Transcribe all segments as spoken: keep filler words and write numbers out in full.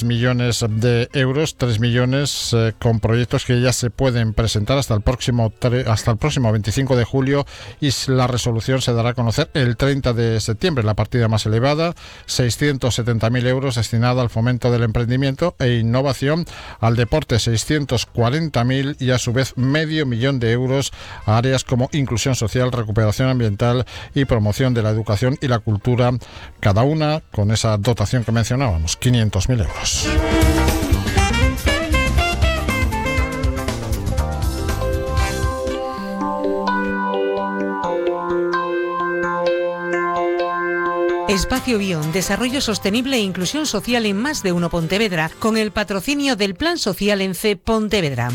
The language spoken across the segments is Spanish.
tres millones de euros, tres millones eh, con proyectos que ya se pueden presentar hasta el próximo tre- hasta el próximo veinticinco de julio, y la resolución se dará a conocer el treinta de septiembre. La partida más elevada, seiscientos setenta mil euros, destinada al fomento del emprendimiento e innovación, al deporte seiscientos cuarenta mil y a su vez medio millón de euros a áreas como inclusión social, recuperación ambiental y promoción de la educación y la cultura, cada una con esa dotación que mencionábamos, quinientos mil euros. Espacio Bion, Desarrollo Sostenible e Inclusión Social en Más de Uno Pontevedra, con el patrocinio del Plan Social ENCE Pontevedra.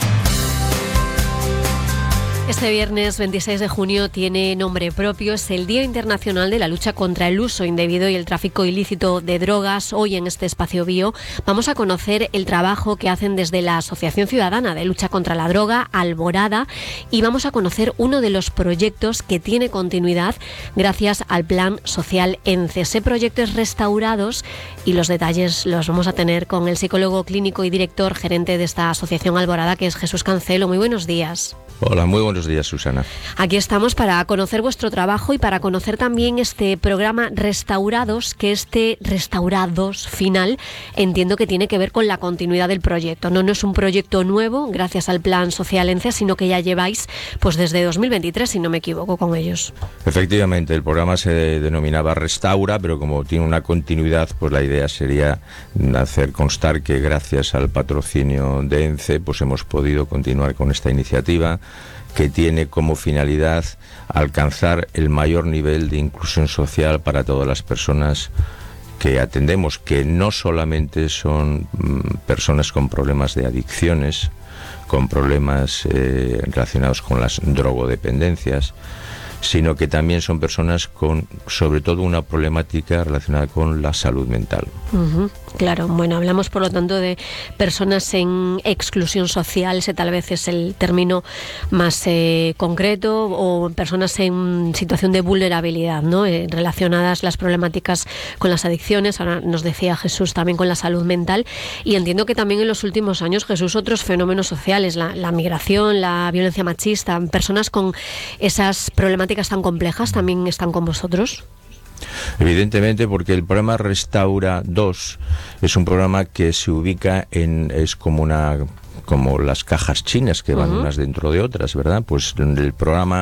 Este viernes veintiséis de junio tiene nombre propio, es el Día Internacional de la Lucha contra el Uso Indebido y el Tráfico Ilícito de Drogas. Hoy en este Espacio Bio vamos a conocer el trabajo que hacen desde la Asociación Ciudadana de Lucha contra la Droga, Alborada, y vamos a conocer uno de los proyectos que tiene continuidad gracias al Plan Social ENCE. Ese proyecto es Restaurados y los detalles los vamos a tener con el psicólogo clínico y director gerente de esta Asociación Alborada, que es Jesús Cancelo. Muy buenos días. Hola, muy buenos días, Susana. Aquí estamos para conocer vuestro trabajo y para conocer también este programa Restaurados, que este Restaurados final entiendo que tiene que ver con la continuidad del proyecto. No, no es un proyecto nuevo gracias al Plan Social ENCE, sino que ya lleváis pues desde dos mil veintitrés, si no me equivoco, con ellos. Efectivamente, el programa se denominaba Restaura, pero como tiene una continuidad, pues la idea sería hacer constar que gracias al patrocinio de ENCE pues hemos podido continuar con esta iniciativa, que tiene como finalidad alcanzar el mayor nivel de inclusión social para todas las personas que atendemos, que no solamente son mm, personas con problemas de adicciones, con problemas eh, relacionados con las drogodependencias, sino que también son personas con, sobre todo, una problemática relacionada con la salud mental. Uh-huh, claro, bueno, hablamos por lo tanto de personas en exclusión social, ese tal vez es el término más eh, concreto, o personas en situación de vulnerabilidad, ¿no? Eh, relacionadas las problemáticas con las adicciones, ahora nos decía Jesús también con la salud mental, y entiendo que también en los últimos años, Jesús, otros fenómenos sociales, la, la migración, la violencia machista, personas con esas problemáticas tan complejas también están con vosotros. Evidentemente, porque el programa Restaura dos es un programa que se ubica en, es como una como las cajas chinas que van uh-huh. unas dentro de otras, ¿verdad? Pues el programa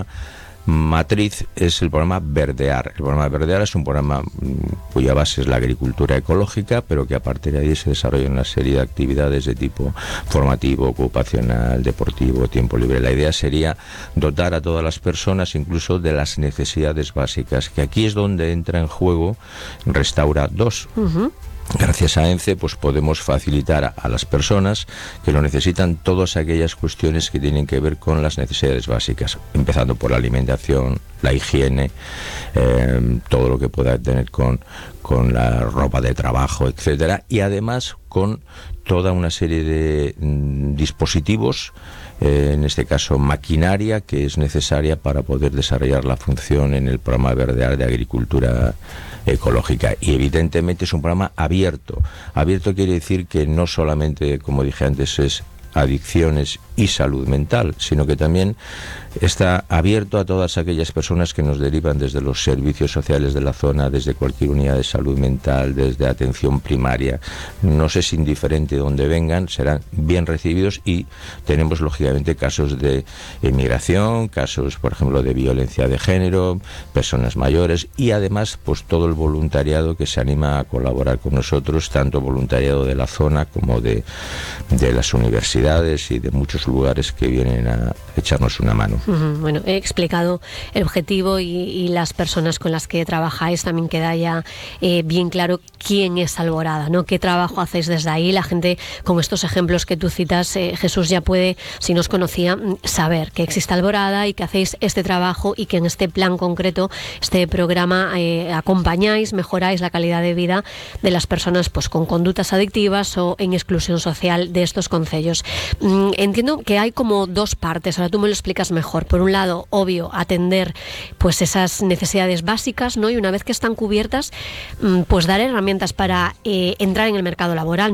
matriz es el programa Verdear. El programa Verdear es un programa cuya base es la agricultura ecológica, pero que a partir de ahí se desarrolla una serie de actividades de tipo formativo, ocupacional, deportivo, tiempo libre. La idea sería dotar a todas las personas incluso de las necesidades básicas, que aquí es donde entra en juego Restaura dos. Uh-huh. Gracias a ENCE pues podemos facilitar a, a las personas que lo necesitan todas aquellas cuestiones que tienen que ver con las necesidades básicas, empezando por la alimentación, la higiene, eh, todo lo que pueda tener con, con la ropa de trabajo, etcétera, y además con toda una serie de mm, dispositivos, eh, en este caso maquinaria, que es necesaria para poder desarrollar la función en el programa Verdear de agricultura ecológica. Y evidentemente es un programa abierto. Abierto quiere decir que no solamente, como dije antes, es adicciones y salud mental, sino que también está abierto a todas aquellas personas que nos derivan desde los servicios sociales de la zona, desde cualquier unidad de salud mental, desde atención primaria. Nos es indiferente donde vengan, serán bien recibidos, y tenemos lógicamente casos de emigración, casos por ejemplo de violencia de género, personas mayores, y además pues todo el voluntariado que se anima a colaborar con nosotros, tanto voluntariado de la zona como de, de las universidades y de muchos lugares que vienen a echarnos una mano. Uh-huh. Bueno, he explicado el objetivo y, y las personas con las que trabajáis. También queda ya eh, bien claro quién es Alborada, ¿no? Qué trabajo hacéis desde ahí. La gente, con estos ejemplos que tú citas, eh, Jesús, ya puede, si no os conocía, saber que existe Alborada y que hacéis este trabajo, y que en este plan concreto, este programa, eh, acompañáis, mejoráis la calidad de vida de las personas pues con conductas adictivas o en exclusión social de estos concellos. Mm, entiendo que hay como dos partes, ahora tú me lo explicas mejor. Por un lado, obvio, atender pues esas necesidades básicas, ¿no? Y una vez que están cubiertas, pues dar herramientas para eh, entrar en el mercado laboral.